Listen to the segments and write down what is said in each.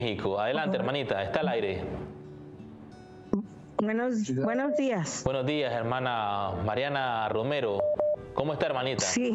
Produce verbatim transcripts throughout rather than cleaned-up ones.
México. Adelante, hermanita, está al aire. Buenos, buenos días. Buenos días, hermana Mariana Romero. ¿Cómo está, hermanita? Sí.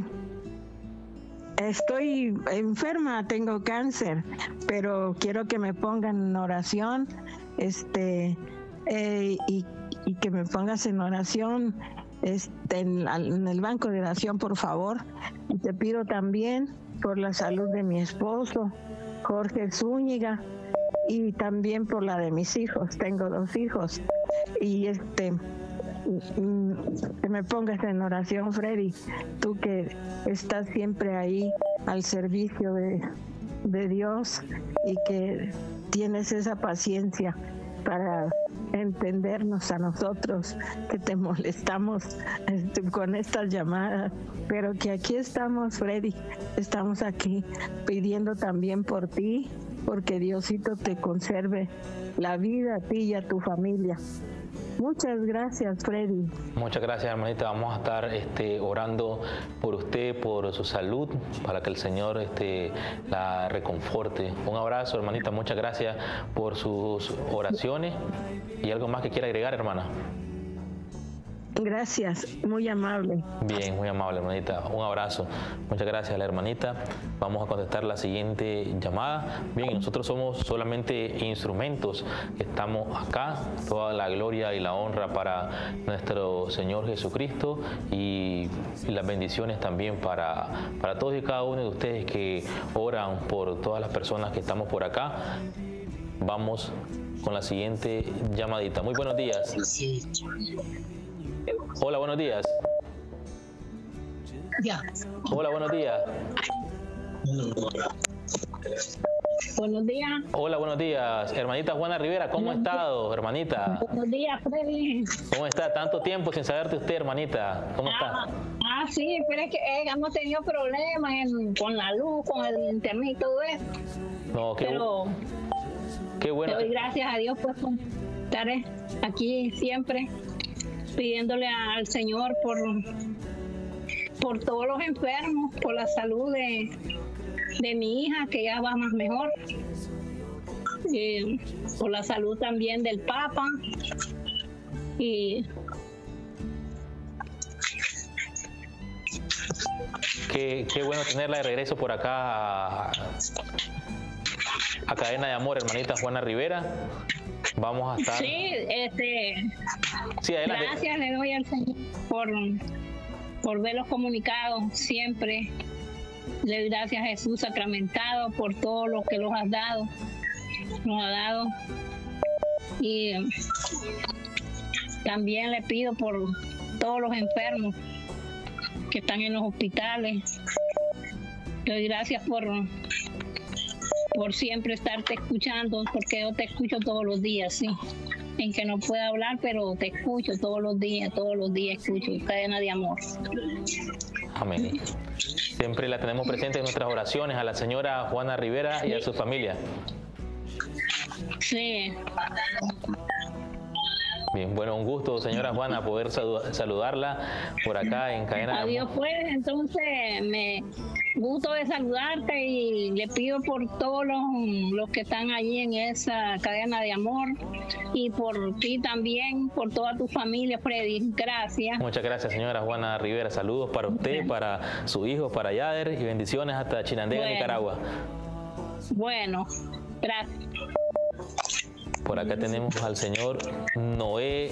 Estoy enferma, tengo cáncer, pero quiero que me pongan en oración, este, eh, y, y que me pongas en oración, este, en, en el banco de oración, por favor. Y te pido también por la salud de mi esposo, Jorge Zúñiga, y también por la de mis hijos. Tengo dos hijos. Y este, que me pongas en oración, Freddy, tú que estás siempre ahí al servicio de, de Dios y que tienes esa paciencia para entendernos a nosotros que te molestamos este, con estas llamadas, pero que aquí estamos, Freddy, estamos aquí pidiendo también por ti, porque Diosito te conserve la vida a ti y a tu familia. Muchas gracias, Freddy. Muchas gracias, hermanita. Vamos a estar este, orando por usted, por su salud, para que el Señor este, la reconforte. Un abrazo, hermanita. Muchas gracias por sus oraciones. ¿Y algo más que quiera agregar, hermana? Gracias, muy amable. Bien, muy amable, hermanita. Un abrazo. Muchas gracias a la hermanita. Vamos a contestar la siguiente llamada. Bien, nosotros somos solamente instrumentos que estamos acá. Toda la gloria y la honra para nuestro Señor Jesucristo y las bendiciones también para, para todos y cada uno de ustedes que oran por todas las personas que estamos por acá. Vamos con la siguiente llamadita. Muy buenos días. Hola, buenos días. Ya. Hola, buenos días. Buenos días. Hola, buenos días. Hermanita Juana Rivera, ¿cómo ha estado, hermanita? Buenos días, Freddy. ¿Cómo está? Tanto tiempo sin saber de usted, hermanita. ¿Cómo está? Ah, ah sí, pero es que eh, hemos tenido problemas en, con la luz, con el internet y todo eso. No, qué, pero qué bueno. Te doy gracias a Dios por estar aquí siempre, pidiéndole al Señor por, por todos los enfermos, por la salud de, de mi hija, que ya va más mejor, eh, por la salud también del Papa, y qué, qué bueno tenerla de regreso por acá a, a Cadena de Amor, hermanita Juana Rivera. Vamos a estar... Sí, este... Sí, adelante. Gracias le doy al Señor por, por ver los comunicados siempre. Le doy gracias a Jesús sacramentado por todo lo que nos has dado, nos ha dado. Y también le pido por todos los enfermos que están en los hospitales. Le doy gracias por... por siempre estarte escuchando, porque yo te escucho todos los días, sí. En que no puedo hablar, pero te escucho todos los días, todos los días escucho Cadena de Amor. Amén. Siempre la tenemos presente en nuestras oraciones a la señora Juana Rivera y a su familia. Sí. Bien, bueno, un gusto, señora Juana, poder saludarla por acá en Cadena de Amor. Adiós, pues, entonces me gusto de saludarte y le pido por todos los, los que están allí en esa cadena de amor y por ti también, por toda tu familia, Freddy. Gracias. Muchas gracias, señora Juana Rivera. Saludos para usted, okay, para su hijo, para Yader, y bendiciones hasta Chinandega, bueno, Nicaragua. Bueno, gracias. Por acá tenemos al señor Noé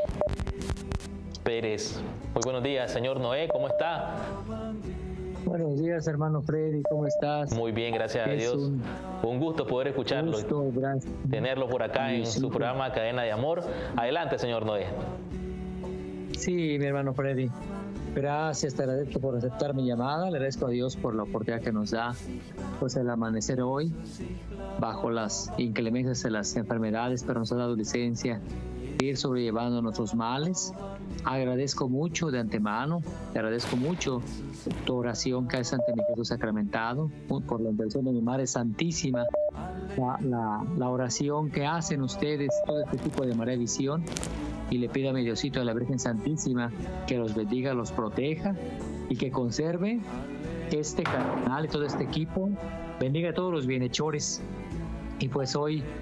Pérez. Muy buenos días, señor Noé, ¿cómo está? Buenos días, hermano Freddy, ¿cómo estás? Muy bien, gracias a Dios. Un, un gusto poder escucharlo, gusto, tenerlo por acá en su programa Cadena de Amor. Adelante, señor Noé. Sí, mi hermano Freddy. Gracias, te agradezco por aceptar mi llamada. Le agradezco a Dios por la oportunidad que nos da, pues, el amanecer hoy, bajo las inclemencias de las enfermedades, pero nos ha dado licencia de ir sobrellevando nuestros males. Agradezco mucho de antemano, te agradezco mucho tu oración que haces ante mi Jesús sacramentado, por la intercesión de mi Madre Santísima, la, la, la oración que hacen ustedes, todo este tipo de María Visión. Y le pido a mi Diosito, a la Virgen Santísima, que los bendiga, los proteja y que conserve este canal y todo este equipo. Bendiga a todos los bienhechores Y pues hoy